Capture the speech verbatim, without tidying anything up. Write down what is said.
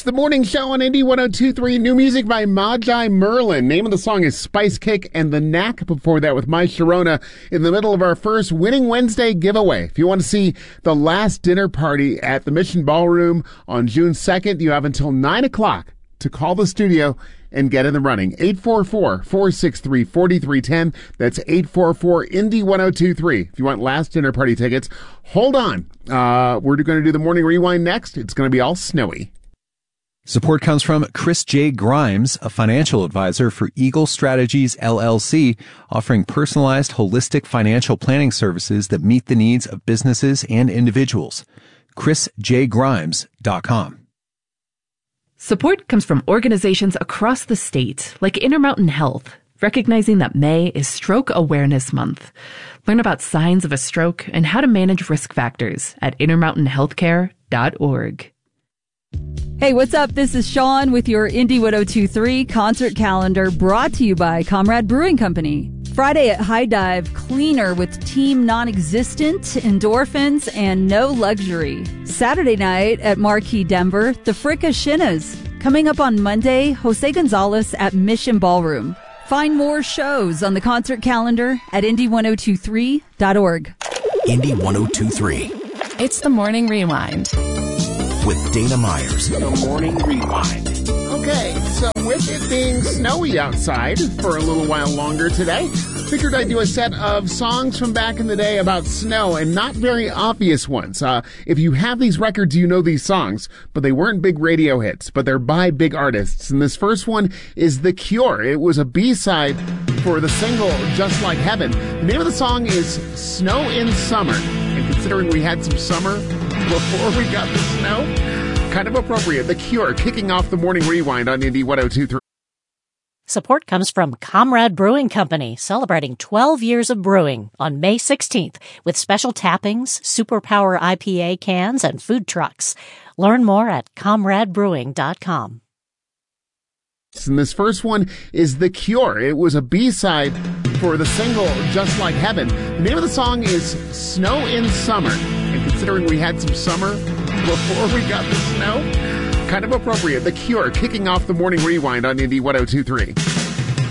the morning show on Indy one oh two point three. New music by Magi Merlin. Name of the song is Spice Kick, and The Knack before that with My Sharona in the middle of our first Winning Wednesday giveaway. If you want to see the last dinner party at the Mission Ballroom on June second, you have until nine o'clock to call the studio and get in the running. eight four four, four six three, four three one zero. That's eight four four, Indy one oh two point three. If you want last dinner party tickets, hold on. Uh, we're going to do the morning rewind next. It's going to be all snowy. Support comes from Chris J. Grimes, a financial advisor for Eagle Strategies, L L C, offering personalized, holistic financial planning services that meet the needs of businesses and individuals. chris j grimes dot com. Support comes from organizations across the state, like Intermountain Health, recognizing that May is Stroke Awareness Month. Learn about signs of a stroke and how to manage risk factors at intermountain healthcare dot org. Hey, what's up? This is Sean with your Indy one oh two point three concert calendar, brought to you by Comrade Brewing Company. Friday at High Dive, Cleaner with Team Non-Existent, Endorphins, and No Luxury. Saturday night at Marquee Denver, the Fricka Shinnas. Coming up on Monday, Jose Gonzalez at Mission Ballroom. Find more shows on the concert calendar at indy one oh two point three dot org. Indy one oh two point three. It's the Morning Rewind with Dana Myers. The Morning Rewind. Okay, so with it being snowy outside for a little while longer today, figured I'd do a set of songs from back in the day about snow, and not very obvious ones. Uh, if you have these records, you know these songs, but they weren't big radio hits, but they're by big artists. And this first one is The Cure. It was a B-side for the single Just Like Heaven. The name of the song is Snow in Summer. And considering we had some summer before we got the snow, kind of appropriate. The Cure kicking off the morning rewind on Indy one oh two point three. Support comes from Comrade Brewing Company, celebrating twelve years of brewing on May sixteenth with special tappings, superpower I P A cans, and food trucks. Learn more at comrade brewing dot com. And this first one is The Cure. It was a B-side for the single Just Like Heaven. The name of the song is Snow in Summer. And considering we had some summer before we got the snow, kind of appropriate. The Cure kicking off the morning rewind on Indy one oh two point three.